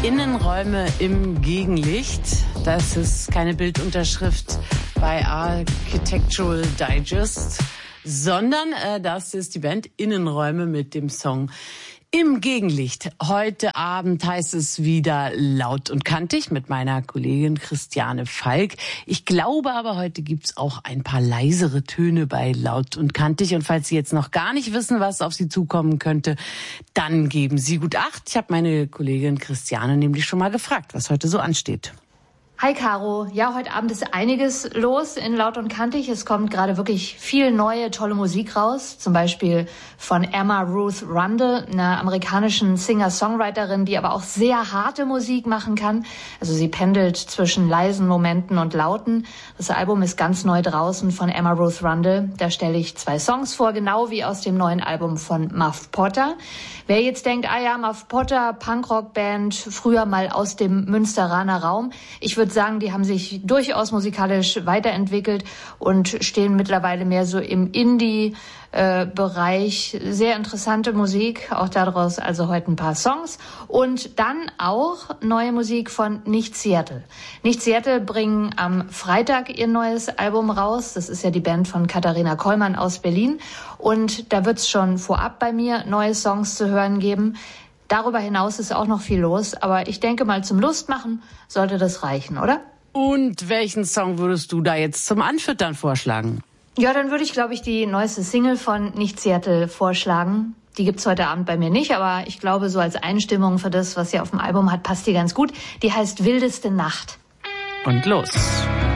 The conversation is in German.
Innenräume im Gegenlicht. Das ist keine Bildunterschrift bei Architectural Digest, sondern das ist die Band Innenräume mit dem Song Im Gegenlicht. Heute Abend heißt es wieder laut und kantig mit meiner Kollegin Christiane Falk. Ich glaube aber, heute gibt's auch ein paar leisere Töne bei laut und kantig. Und falls Sie jetzt noch gar nicht wissen, was auf Sie zukommen könnte, dann geben Sie gut Acht. Ich habe meine Kollegin Christiane nämlich schon mal gefragt, was heute so ansteht. Hi Caro, ja, heute Abend ist einiges los in Laut und Kantig. Es kommt gerade wirklich viel neue, tolle Musik raus. Zum Beispiel von Emma Ruth Rundle, einer amerikanischen Singer-Songwriterin, die aber auch sehr harte Musik machen kann. Also sie pendelt zwischen leisen Momenten und lauten. Das Album ist ganz neu draußen von Emma Ruth Rundle. Da stelle ich 2 Songs vor, genau wie aus dem neuen Album von Muff Potter. Wer jetzt denkt, Muff Potter, Punkrock-Band, früher mal aus dem Münsteraner Raum. Ich würde sagen, die haben sich durchaus musikalisch weiterentwickelt und stehen mittlerweile mehr so im Indie-Bereich. Sehr interessante Musik, auch daraus also heute ein paar Songs. Und dann auch neue Musik von Nicht Seattle. Nicht Seattle bringen am Freitag ihr neues Album raus. Das ist ja die Band von Katharina Kollmann aus Berlin. Und da wird es schon vorab bei mir neue Songs zu hören geben. Darüber hinaus ist auch noch viel los, aber ich denke mal, zum Lustmachen sollte das reichen, oder? Und welchen Song würdest du da jetzt zum Anfüttern vorschlagen? Ja, dann würde ich, glaube ich, die neueste Single von Nicht Seattle vorschlagen. Die gibt's heute Abend bei mir nicht, aber ich glaube, so als Einstimmung für das, was sie auf dem Album hat, passt die ganz gut. Die heißt Wildeste Nacht. Und los.